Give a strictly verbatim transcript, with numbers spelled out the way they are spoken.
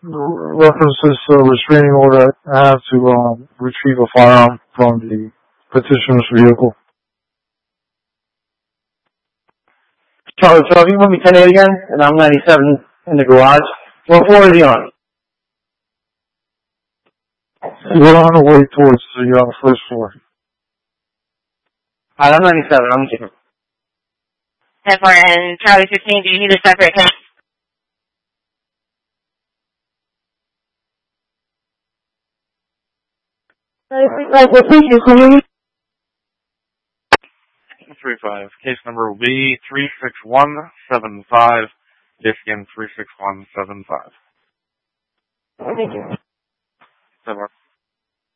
references to a restraining order. I have to um, retrieve a firearm from the petitioner's vehicle. Charlie, Charlie, you want me ten eight again? And I'm ninety-seven in the garage. What floor is he on? We're on the way towards the uh, first floor. Alright, I'm ninety-seven. I'm kidding. ten four and Charlie fifteen, do you need a separate case? three five. Case number will be three six one seven five. Case again, three six one seven five. Thank you. Seven.